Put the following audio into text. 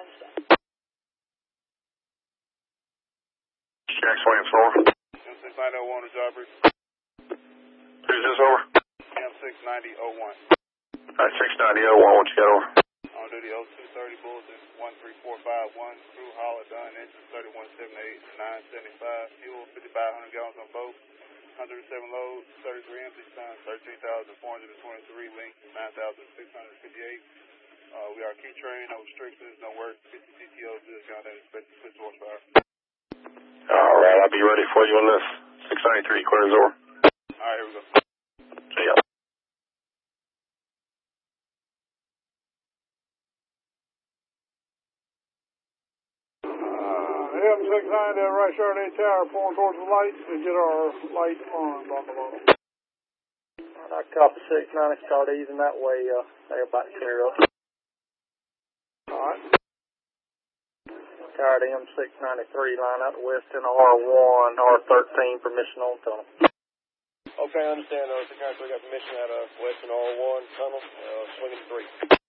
Jack Williams, over. M6901 to Jarbridge. Who's this, over? M69001. Alright, 69001, what you got, over? On duty 0230 Bulletin 13451. Crew Holler done. Engine 3178 975. Fuel 5,500 gallons on both. 107 loads, 33 empty, son, 13,423, length 9,658. We are key train, no restrictions, no work, 50 CTO, discount, and expected 6 horsepower. Alright, I'll be ready for you on this. 693, clears, over. Alright, here we go. See ya. M690 right Chardonnay Tower, pulling towards the lights to get our light armed on the low. I copy 690, start easing that way, they're about to clear up. Alright. Tired M693, line out west in R1, R13, permission on tunnel. Okay, I understand. We got permission at west in R1 tunnel, swinging 3.